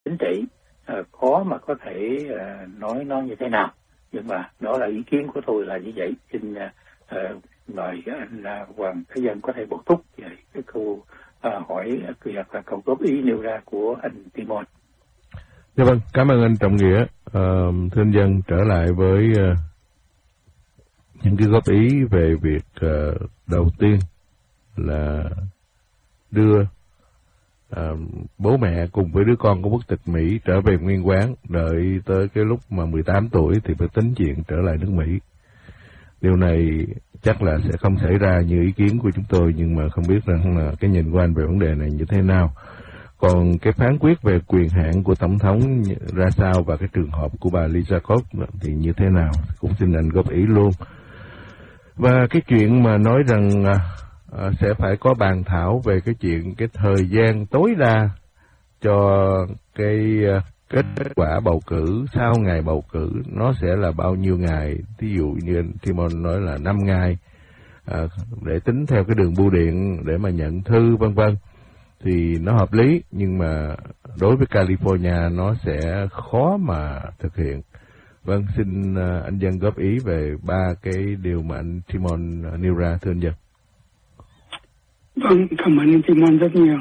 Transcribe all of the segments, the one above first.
chính trị khó mà có thể nói nó như thế nào, nhưng mà đó là ý kiến của tôi là như vậy. Xin mời anh Hoàng Thế Dân có thể bổ túc về cái câu hỏi hoặc là câu góp ý nêu ra của anh Timon. Dạ vâng, cảm ơn anh Trọng Nghĩa. Thưa anh Dân, trở lại với những cái góp ý về việc đầu tiên là đưa bố mẹ cùng với đứa con của quốc tịch Mỹ trở về nguyên quán, đợi tới cái lúc mà 18 tuổi thì phải tính chuyện trở lại nước Mỹ. Điều này chắc là sẽ không xảy ra như ý kiến của chúng tôi, nhưng mà không biết rằng là cái nhìn của anh về vấn đề này như thế nào. Còn cái phán quyết về quyền hạn của Tổng thống ra sao và cái trường hợp của bà Lisa Cox thì như thế nào, cũng xin anh góp ý luôn. Và cái chuyện mà nói rằng sẽ phải có bàn thảo về cái chuyện cái thời gian tối đa cho cái kết quả bầu cử sau ngày bầu cử nó sẽ là bao nhiêu ngày. Ví dụ như anh Timon nói là 5 ngày để tính theo cái đường bưu điện để mà nhận thư vân vân thì nó hợp lý, nhưng mà đối với California nó sẽ khó mà thực hiện. Vâng, xin anh Dân góp ý về ba cái điều mà anh Timon nêu ra, thưa anh Dân. Vâng, cảm ơn anh Timon rất nhiều.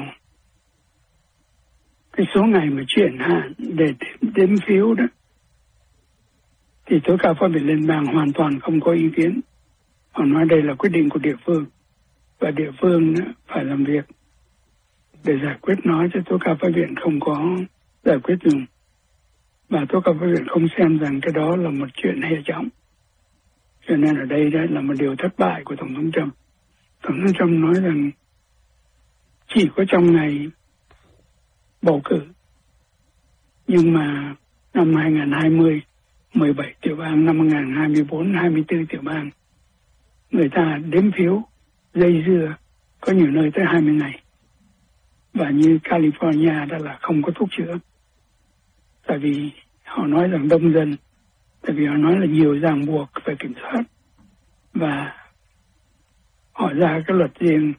Cái số ngày mà chuyển hạn để đếm phiếu đó thì tối cao pháp viện liên bang hoàn toàn không có ý kiến. Họ nói đây là quyết định của địa phương và địa phương phải làm việc để giải quyết nó, chứ tối cao pháp viện không có giải quyết dùng. Và tối cao pháp viện không xem rằng cái đó là một chuyện hệ trọng. Cho nên ở đây đó là một điều thất bại của Tổng thống Trump. Tổng thống Trump nói rằng chỉ có trong ngày bầu cử, nhưng mà năm 2020, 17 tiểu bang, năm 2024, 24 tiểu bang, người ta đếm phiếu dây dưa, có nhiều nơi tới 20 ngày. Và như California đó là không có thuốc chữa. Tại vì họ nói rằng đông dân, tại vì họ nói là nhiều ràng buộc về kiểm soát. Và họ ra cái luật riêng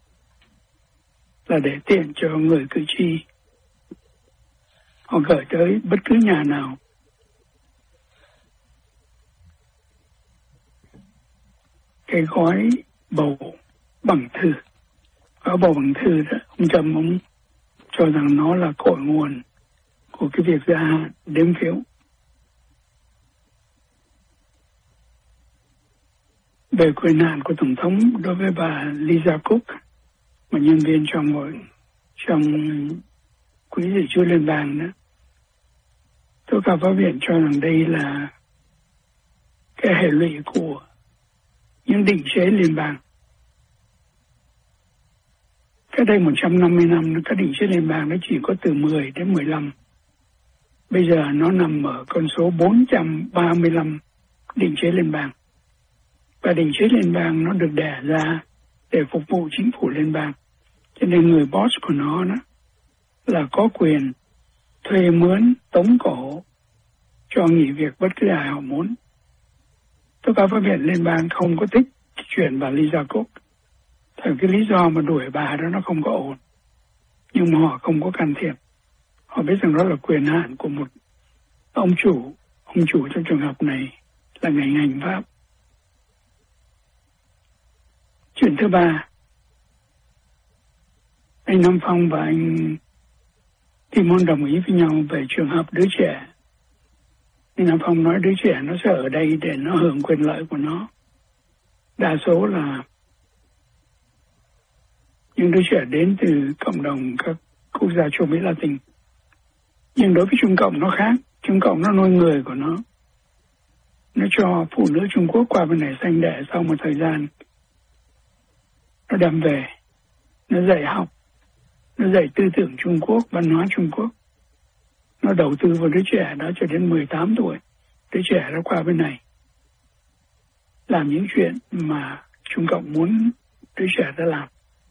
là để tiện cho người cử tri. Họ gửi tới bất cứ nhà nào cái gói bầu bằng thư. Gói bầu bằng thư đó, ông Trump ông cho rằng nó là cội nguồn của cái việc gia hạn đếm phiếu. Về quyền hạn của Tổng thống đối với bà Lisa Cox, một nhân viên trong quỹ dự trữ liên bang đó, tối cao pháp viện cho rằng đây là cái hệ lụy của những định chế liên bang. Cách đây 150 năm, các định chế liên bang nó chỉ có từ 10 đến 15. Bây giờ nó nằm ở con số 435 định chế liên bang. Và định chế liên bang nó được đẻ ra để phục vụ chính phủ liên bang. Cho nên người boss của nó là có quyền thuê mướn, tống cổ cho nghỉ việc bất cứ ai họ muốn. Tối cao pháp viện liên bang không có thích chuyện bà Lisa Cox. Tại cái lý do mà đuổi bà đó nó không có ổn. Nhưng mà họ không có can thiệp. Họ biết rằng đó là quyền hạn của một ông chủ. Ông chủ trong trường hợp này là ngành hành pháp. Chuyện thứ ba, anh Nam Phong và anh Timon đồng ý với nhau về trường hợp đứa trẻ. Anh Nam Phong nói đứa trẻ nó sẽ ở đây để nó hưởng quyền lợi của nó. Đa số là những đứa trẻ đến từ cộng đồng các quốc gia châu Mỹ Latin. Nhưng đối với Trung Cộng nó khác. Trung Cộng nó nuôi người của nó. Nó cho phụ nữ Trung Quốc qua bên này sanh đẻ, sau một thời gian nó đem về, nó dạy học, nó dạy tư tưởng Trung Quốc, văn hóa Trung Quốc. Nó đầu tư vào đứa trẻ đó cho đến 18 tuổi. Đứa trẻ nó qua bên này làm những chuyện mà Trung Cộng muốn đứa trẻ đã làm.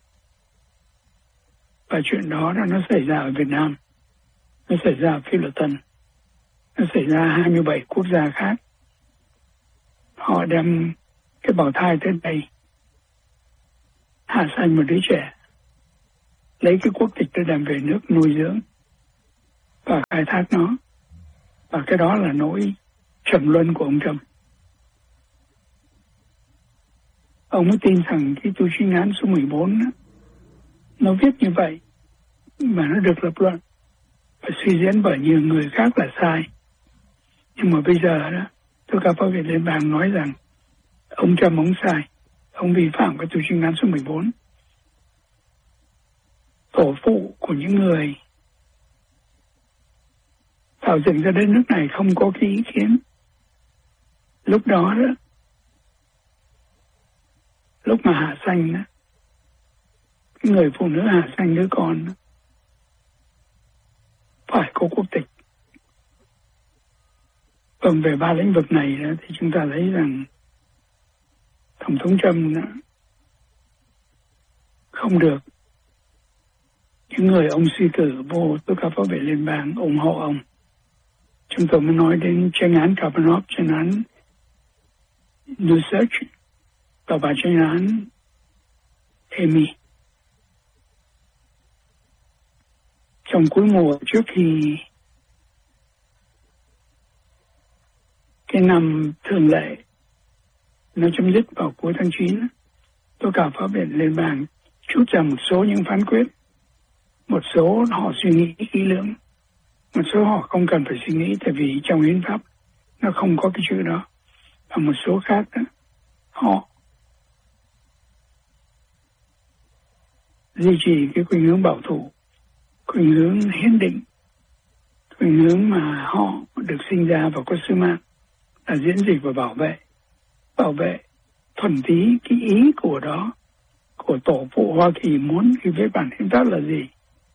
Và chuyện đó nó xảy ra ở Việt Nam, nó xảy ra ở Philippines, nó xảy ra ở 27 quốc gia khác. Họ đem cái bào thai tới đây, hạ sanh một đứa trẻ, lấy cái quốc tịch để đem về nước nuôi dưỡng. và khai thác nó. Và cái đó là nỗi trầm luân của ông Trump. Ông mới tin rằng cái tu chính án số 14 đó, nó viết như vậy mà nó được lập luận và suy diễn bởi nhiều người khác là sai. Nhưng mà bây giờ đó, tôi cả phó viện liên bang nói rằng ông Trump ông sai, ông vi phạm cái tu chính án số 14. Tổ phụ của những người tạo dựng ra đất nước này không có cái ý kiến. Lúc đó đó, lúc mà hạ sanh đó, cái người phụ nữ hạ sanh đứa con đó, phải có quốc tịch. Còn về ba lĩnh vực này đó, thì chúng ta thấy rằng Tổng thống Trump đó, không được những người ông suy cử vô tư cách phó viện liên bang ủng hộ ông. Chúng tôi mới nói đến tranh án Kavanaugh, tranh án Gorsuch và bà tranh án Amy. Trong cuối mùa trước khi cái năm thường lệ nó chấm dứt vào cuối tháng 9, tôi cả phó viện liên bang chút ra một số những phán quyết. Một số họ suy nghĩ kỹ lưỡng, một số họ không cần phải suy nghĩ, tại vì trong hiến pháp nó không có cái chữ đó. Và một số khác đó, họ duy trì cái khuynh hướng bảo thủ, khuynh hướng hiến định, khuynh hướng mà họ được sinh ra và có sứ mạng là diễn dịch và bảo vệ thuần túy cái ý của đó, của tổ phụ Hoa Kỳ muốn khi viết bản hiến pháp là gì,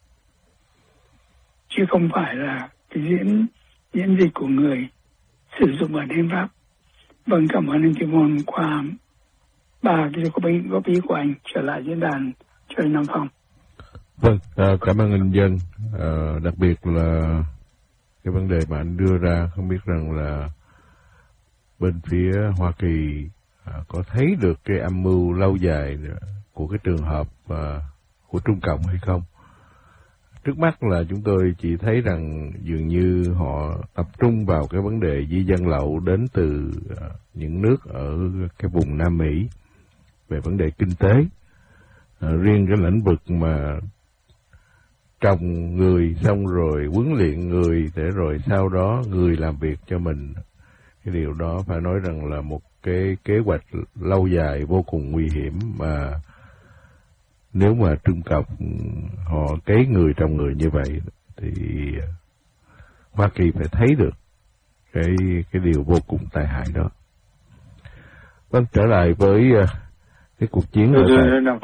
chứ không phải là cái diễn dịch của người sử dụng bản hiến pháp. Vâng, cảm ơn anh Kim Môn qua ba cái góp ý của anh. Trở lại diễn đàn cho anh Nam Phong. Vâng, cảm ơn anh Dân. Đặc biệt là cái vấn đề mà anh đưa ra, không biết rằng là bên phía Hoa Kỳ có thấy được cái âm mưu lâu dài của cái trường hợp của Trung Cộng hay không. Trước mắt là chúng tôi chỉ thấy rằng dường như họ tập trung vào cái vấn đề di dân lậu đến từ những nước ở cái vùng Nam Mỹ về vấn đề kinh tế. Riêng cái lĩnh vực mà trồng người xong rồi huấn luyện người để rồi sau đó người làm việc cho mình, cái điều đó phải nói rằng là một cái kế hoạch lâu dài vô cùng nguy hiểm, mà nếu mà Trung Cộng họ cấy người trong người như vậy thì Hoa Kỳ phải thấy được cái điều vô cùng tai hại đó. Vâng, trở lại với cái cuộc chiến ở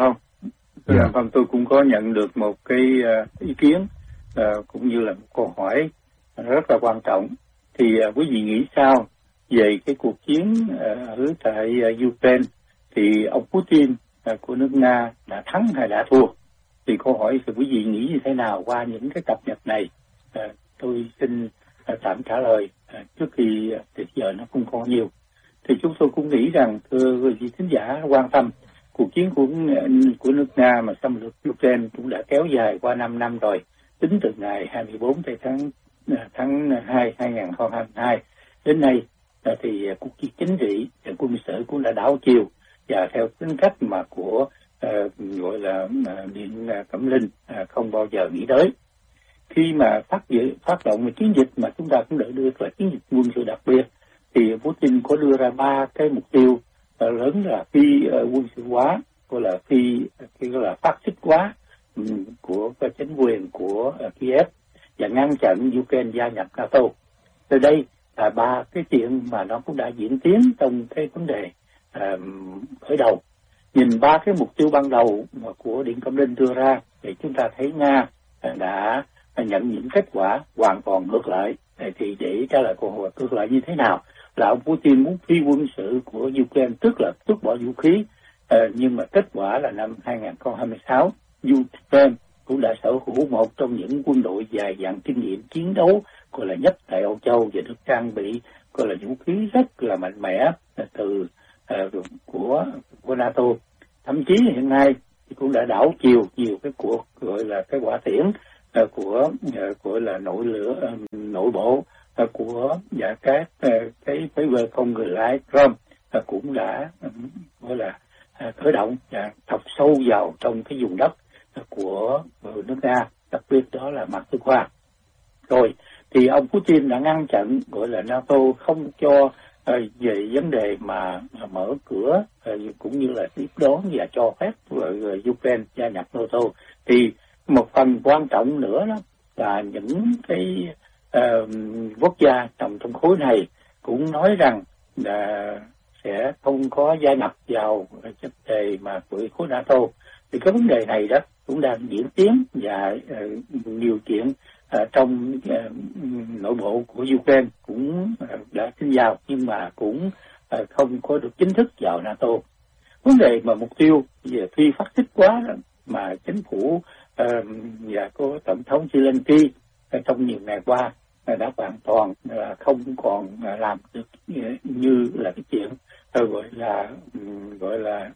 Nam Phong, tôi cũng có nhận được một cái ý kiến cũng như là một câu hỏi rất là quan trọng. Thì quý vị nghĩ sao về cái cuộc chiến ở tại Ukraine? Thì ông Putin của nước Nga đã thắng hay đã thua? Thì câu hỏi thì quý vị nghĩ như thế nào qua những cái cập nhật này? Tôi xin tạm trả lời trước khi thì giờ nó không còn nhiều. Thì chúng tôi cũng nghĩ rằng thưa quý vị khán giả quan tâm, cuộc chiến của nước Nga mà xâm lược Ukraine cũng đã kéo dài qua 5 năm rồi, tính từ ngày 24 tháng 2 2022 đến nay. Thì cuộc chiến chính trị và quân sự cũng đã đảo chiều, và theo tính cách mà của gọi là Điện Cẩm Linh không bao giờ nghĩ tới. Khi mà phát động một chiến dịch mà chúng ta cũng đã đưa là chiến dịch quân sự đặc biệt, thì Putin có đưa ra 3 cái mục tiêu lớn là phi quân sự hóa, gọi là phát xít hóa của chính quyền của Kiev, và ngăn chặn Ukraine gia nhập NATO. Từ đây là 3 cái chuyện mà nó cũng đã diễn tiến trong cái vấn đề khởi đầu. Nhìn 3 cái mục tiêu ban đầu mà của Điện Cẩm Linh đưa ra, thì chúng ta thấy Nga đã nhận những kết quả hoàn toàn ngược lại. Thì để trả lời câu hỏi ngược lại như thế nào, là ông Putin muốn phi quân sự của Ukraine, tức là tước bỏ vũ khí, nhưng mà kết quả là năm 2026 Ukraine cũng đã sở hữu một trong những quân đội dài dặn kinh nghiệm chiến đấu gọi là nhất tại Âu Châu, và được trang bị gọi là vũ khí rất là mạnh mẽ từ của NATO. Thậm chí hiện nay thì cũng đã đảo chiều nhiều cái cuộc gọi là cái quả tiễn của là nội bộ của và các cái phái vệ không người lái Trump cũng đã gọi là khởi động và thọc sâu vào trong cái vùng đất của nước Nga, đặc biệt đó là Moscow. Rồi thì ông Putin đã ngăn chặn gọi là NATO không cho về vấn đề mà mở cửa cũng như là tiếp đón và cho phép Ukraine gia nhập NATO. Thì một phần quan trọng nữa đó là những cái quốc gia trong khối này cũng nói rằng là sẽ không có gia nhập vào vấn đề mà của khối NATO. Thì cái vấn đề này đó cũng đang diễn tiến và nhiều chuyện trong nội bộ của Ukraine cũng đã xin vào nhưng mà cũng không có được chính thức vào NATO. Vấn đề mà mục tiêu về phi phát xít quá đó, mà chính phủ và có tổng thống Zelensky trong nhiều ngày qua đã hoàn toàn không còn làm được như là cái chuyện gọi là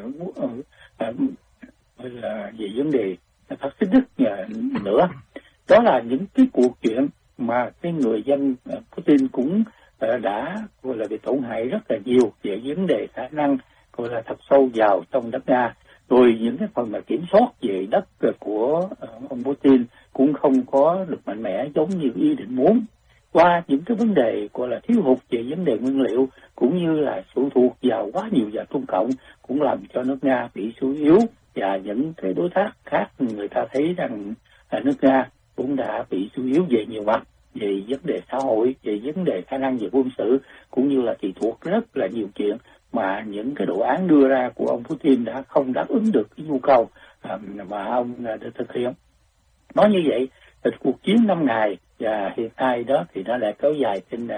về vấn đề phát xít Đức nữa. Đó là những cái cuộc chuyện mà cái người dân Putin cũng đã gọi là bị tổn hại rất là nhiều về vấn đề khả năng gọi là thật sâu vào trong đất Nga. Rồi những cái phần mà kiểm soát về đất của ông Putin cũng không có được mạnh mẽ giống như ý định muốn. Qua những cái vấn đề gọi là thiếu hụt về vấn đề nguyên liệu cũng như là phụ thuộc vào quá nhiều vào Trung Cộng cũng làm cho nước Nga bị suy yếu, và những cái đối tác khác người ta thấy rằng nước Nga cũng đã bị suy yếu về nhiều mặt, về vấn đề xã hội, về vấn đề khả năng về quân sự cũng như là tùy thuộc rất là nhiều chuyện mà những cái đồ án đưa ra của ông Putin đã không đáp ứng được cái nhu cầu mà ông đã thực hiện. Nói như vậy, cuộc chiến 5 ngày và hiện nay đó thì nó đã kéo dài trên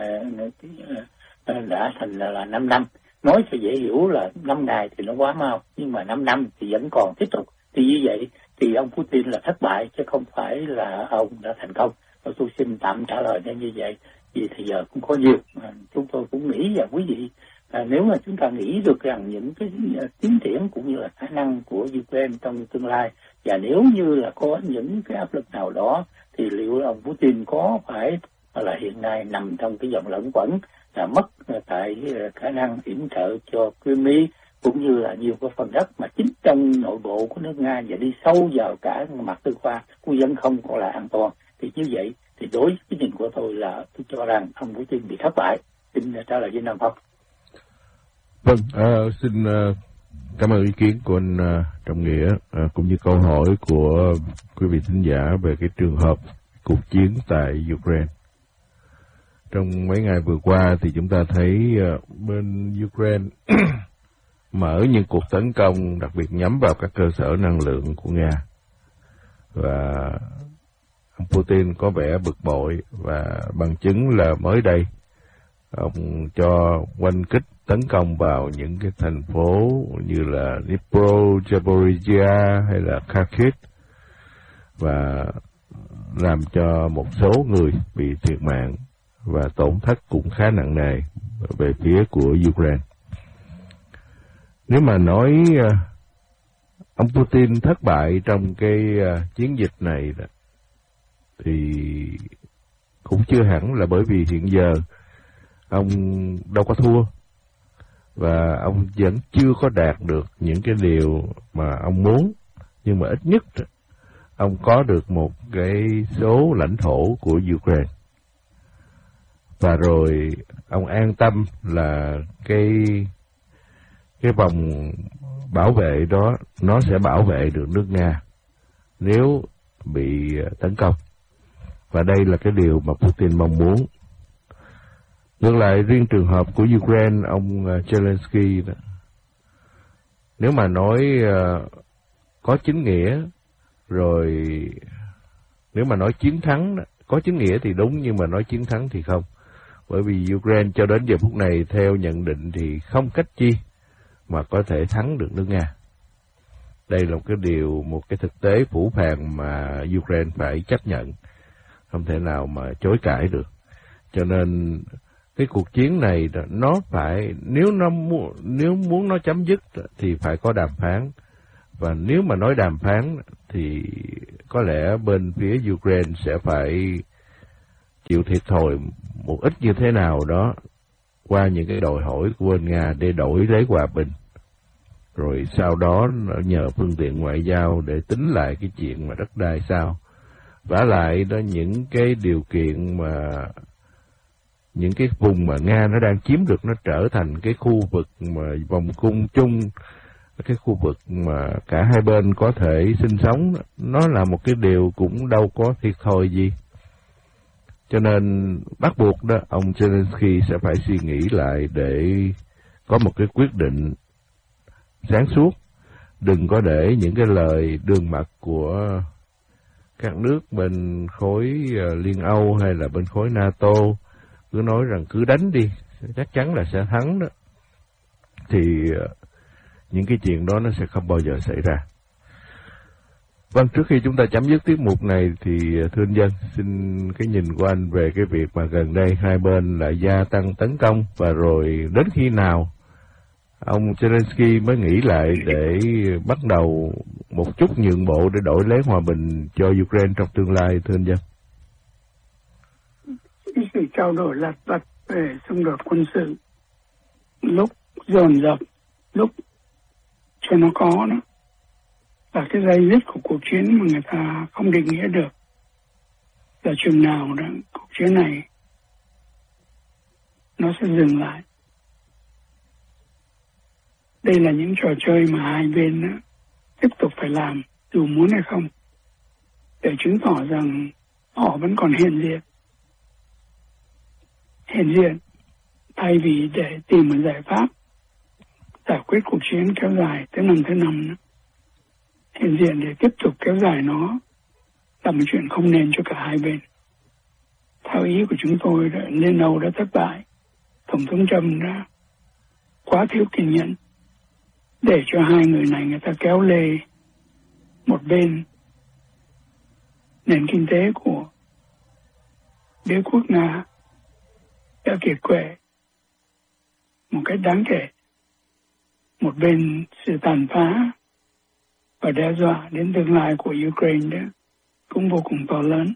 đã thành là 5 năm. Nói cho dễ hiểu là 5 ngày thì nó quá mau, nhưng mà 5 năm thì vẫn còn tiếp tục. Thì như vậy thì ông Putin là thất bại chứ không phải là ông đã thành công. Và tôi xin tạm trả lời như vậy, vì thì giờ cũng có nhiều. Chúng tôi cũng nghĩ và quý vị, nếu mà chúng ta nghĩ được rằng những cái tiến triển cũng như là khả năng của Ukraine trong tương lai, và nếu như là có những cái áp lực nào đó, thì liệu ông Putin có phải là hiện nay nằm trong cái dòng lẫn quẩn là mất tại khả năng yểm trợ cho Crimea cũng như là nhiều cái phần đất mà chính trong nội bộ của nước Nga và đi sâu vào cả mặt tư khoa cũng vẫn không còn là an toàn. Thì như vậy thì đối với cái nhìn của tôi là tôi cho rằng ông Putin bị thất bại. Xin trả lời với Nam Phong. Vâng, xin cảm ơn ý kiến của anh Trọng Nghĩa cũng như câu hỏi của quý vị thính giả về cái trường hợp cuộc chiến tại Ukraine. Trong mấy ngày vừa qua thì chúng ta thấy bên Ukraine mở những cuộc tấn công đặc biệt nhắm vào các cơ sở năng lượng của Nga. Và ông Putin có vẻ bực bội, và bằng chứng là mới đây ông cho oanh kích tấn công vào những cái thành phố như là Dnipro, Zaporizhia hay là Kharkiv, và làm cho một số người bị thiệt mạng và tổn thất cũng khá nặng nề về phía của Ukraine. Nếu mà nói ông Putin thất bại trong cái chiến dịch này thì cũng chưa hẳn, là bởi vì hiện giờ ông đâu có thua và ông vẫn chưa có đạt được những cái điều mà ông muốn, nhưng mà ít nhất ông có được một cái số lãnh thổ của Ukraine. Và rồi ông an tâm là cái vòng bảo vệ đó nó sẽ bảo vệ được nước Nga nếu bị tấn công. Và đây là cái điều mà Putin mong muốn. Ngược lại, riêng trường hợp của Ukraine, ông Zelensky đó, nếu mà nói có chính nghĩa, rồi nếu mà nói chiến thắng, có chính nghĩa thì đúng, nhưng mà nói chiến thắng thì không. Bởi vì Ukraine cho đến giờ phút này theo nhận định thì không cách chi mà có thể thắng được nước Nga. Đây là một cái thực tế phũ phàng mà Ukraine phải chấp nhận, không thể nào mà chối cãi được. Cho nên cái cuộc chiến này nó phải, nếu muốn nó chấm dứt thì phải có đàm phán. Và nếu mà nói đàm phán thì có lẽ bên phía Ukraine sẽ phải chịu thiệt thòi một ít như thế nào đó qua những cái đòi hỏi của bên Nga để đổi lấy hòa bình. Rồi sau đó nhờ phương tiện ngoại giao để tính lại cái chuyện mà đất đai sao. Vả lại đó, những cái điều kiện mà những cái vùng mà Nga nó đang chiếm được nó trở thành cái khu vực mà vòng cung chung, cái khu vực mà cả hai bên có thể sinh sống, nó là một cái điều cũng đâu có thiệt thòi gì. Cho nên bắt buộc đó, ông Zelensky sẽ phải suy nghĩ lại để có một cái quyết định sáng suốt. Đừng có để những cái lời đường mật của các nước bên khối Liên Âu hay là bên khối NATO cứ nói rằng cứ đánh đi, chắc chắn là sẽ thắng đó. Thì những cái chuyện đó nó sẽ không bao giờ xảy ra. Vâng, trước khi chúng ta chấm dứt tiết mục này thì thưa anh Dân, xin cái nhìn của anh về cái việc mà gần đây hai bên lại gia tăng tấn công, và rồi đến khi nào ông Zelensky mới nghĩ lại để bắt đầu một chút nhượng bộ để đổi lấy hòa bình cho Ukraine trong tương lai, thưa anh Dân? Cái sự trao đổi lặt vặt về xung đột quân sự, lúc dồn dập, lúc cho nó có đó, là cái dây dứt của cuộc chiến mà người ta không định nghĩa được là chừng nào đó cuộc chiến này nó sẽ dừng lại. Đây là những trò chơi mà hai bên đó, tiếp tục phải làm dù muốn hay không, để chứng tỏ rằng họ vẫn còn hiện diện thay vì để tìm một giải pháp giải quyết cuộc chiến kéo dài tới năm thứ 5 nữa. Hiện diện để tiếp tục kéo dài nó là một chuyện không nên cho cả hai bên. Theo ý của chúng tôi, Liên Âu đã thất bại. Tổng thống Trump đã quá thiếu kiên nhẫn để cho hai người này người ta kéo lê một bên nền kinh tế của đế quốc Nga đã kiệt quệ một cách đáng kể. Một bên sự tàn phá và đe dọa đến tương lai của Ukraine đó cũng vô cùng to lớn.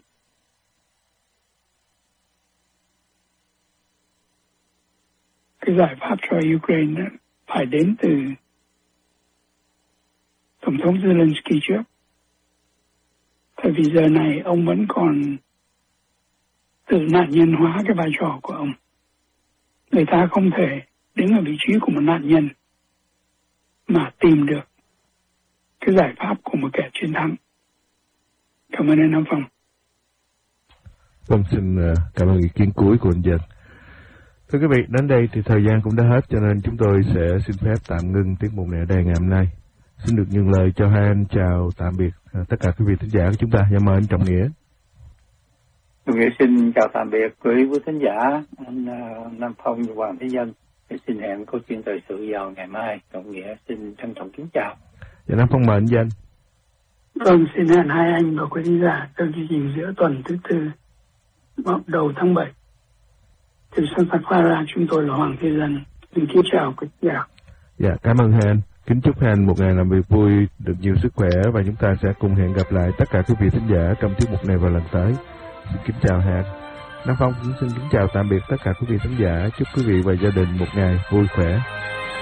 Cái giải pháp cho Ukraine đó phải đến từ Tổng thống Zelensky trước. Tại vì giờ này ông vẫn còn tự nạn nhân hóa cái vai trò của ông. Người ta không thể đứng ở vị trí của một nạn nhân mà tìm được cái giải pháp của một kẻ chiến thắng. Cảm ơn anh Nam Phong. Vâng, xin cảm ơn ý kiến cuối của anh Dân. Thưa quý vị, đến đây thì thời gian cũng đã hết, cho nên chúng tôi sẽ xin phép tạm ngưng tiết mục này ở đây ngày hôm nay. Xin được nhường lời cho hai anh chào tạm biệt tất cả quý vị thính giả của chúng ta. Dạ mời anh Trọng Nghĩa. Trọng Nghĩa xin chào tạm biệt quý thính giả, anh Nam Phong và Hoàng Thế Dân. Xin hẹn câu chuyện thời sự vào ngày mai. Trọng Nghĩa xin trân trọng kính chào. Dạ Nam Phong mời anh Dân. Vâng, xin hẹn hai anh và quý thính giả trong chương trình giữa tuần thứ tư đầu tháng 7. Từ Santa Clara, chúng tôi là Hoàng Thế Dân. Xin kính chào quý thính giả. Dạ, cảm ơn hai anh. Kính chúc hai anh một ngày làm việc vui, được nhiều sức khỏe, và chúng ta sẽ cùng hẹn gặp lại tất cả quý vị thính giả trong tiết mục này vào lần tới. Xin kính chào hai anh. Nam Phong cũng xin kính chào tạm biệt tất cả quý vị thính giả. Chúc quý vị và gia đình một ngày vui khỏe.